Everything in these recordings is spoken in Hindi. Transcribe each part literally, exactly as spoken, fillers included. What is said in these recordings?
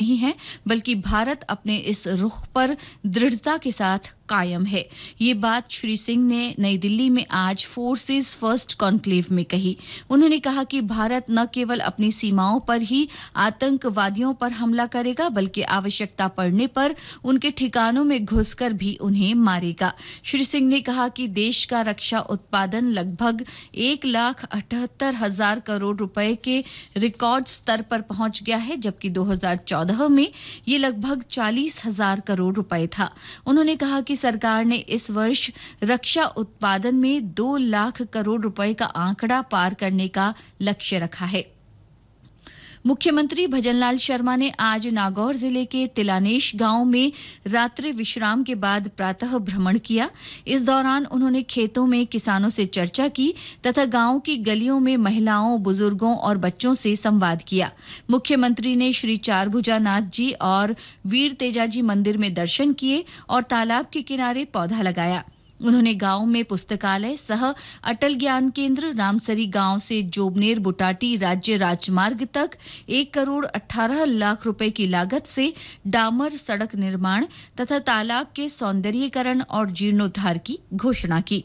नहीं है, बल्कि भारत अपने इस रुख पर दृढ़ता के साथ कायम है। ये बात श्री सिंह ने नई दिल्ली में आज फोर्सेस फर्स्ट कॉन्क्लेव में कही। उन्होंने कहा कि भारत न केवल अपनी सीमाओं पर ही आतंकवादियों पर हमला करेगा, बल्कि आवश्यकता पड़ने पर उनके ठिकानों में घुसकर भी उन्हें मारेगा। श्री सिंह ने कहा कि देश का रक्षा उत्पादन लगभग एक लाख अठहत्तर हजार करोड़ रुपए के रिकॉर्ड स्तर पर पहुंच गया है, जबकि दो हजार चौदह में ये लगभग चालीस हजार करोड़ रुपए था। उन्होंने कहा कि सरकार ने इस वर्ष रक्षा उत्पादन में दो लाख करोड़ रुपए का आंकड़ा पार करने का लक्ष्य रखा है। मुख्यमंत्री भजनलाल शर्मा ने आज नागौर जिले के तिलानेश गांव में रात्रि विश्राम के बाद प्रातः भ्रमण किया। इस दौरान उन्होंने खेतों में किसानों से चर्चा की तथा गांव की गलियों में महिलाओं, बुजुर्गों और बच्चों से संवाद किया। मुख्यमंत्री ने श्री चारभुजा नाथ जी और वीर तेजाजी मंदिर में दर्शन किए और तालाब के किनारे पौधा लगाया। उन्होंने गांव में पुस्तकालय सह अटल ज्ञान केंद्र, रामसरी गांव से जोबनेर बुटाटी राज्य राजमार्ग तक एक करोड़ अठारह लाख रुपए की लागत से डामर सड़क निर्माण तथा तालाब के सौंदर्यीकरण और जीर्णोद्धार की घोषणा की।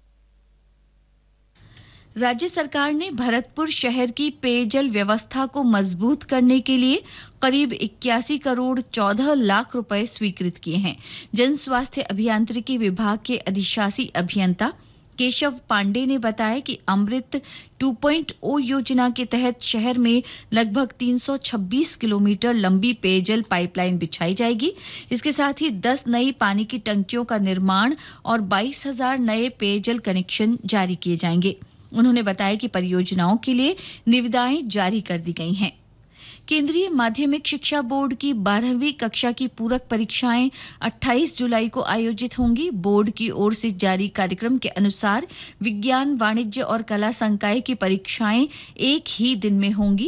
राज्य सरकार ने भरतपुर शहर की पेयजल व्यवस्था को मजबूत करने के लिए करीब इक्यासी करोड़ चौदह लाख रुपए स्वीकृत किए हैं। जन स्वास्थ्य अभियांत्रिकी विभाग के अधिशासी अभियंता केशव पांडे ने बताया कि अमृत टू पॉइंट ओ योजना के तहत शहर में लगभग तीन सौ छब्बीस किलोमीटर लंबी पेयजल पाइपलाइन बिछाई जाएगी। इसके साथ ही दस नई पानी की टंकियों का निर्माण और बाईस हजार नए पेयजल कनेक्शन जारी किए जाएंगे। उन्होंने बताया कि परियोजनाओं के लिए निविदाएं जारी कर दी गई हैं। केंद्रीय माध्यमिक शिक्षा बोर्ड की बारहवीं कक्षा की पूरक परीक्षाएं अट्ठाईस जुलाई को आयोजित होंगी। बोर्ड की ओर से जारी कार्यक्रम के अनुसार विज्ञान, वाणिज्य और कला संकाय की परीक्षाएं एक ही दिन में होंगी।